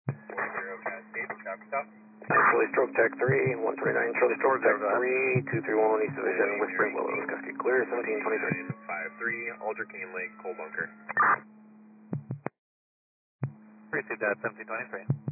Charlie Stroke Tech 3, 129, Charlie Stroke Tech 3, 231 East Division, Whispering Willows, Cascade Clear, 1723. 5-3, Aldrich Cane Lake, Coal Bunker. Received that, 1723.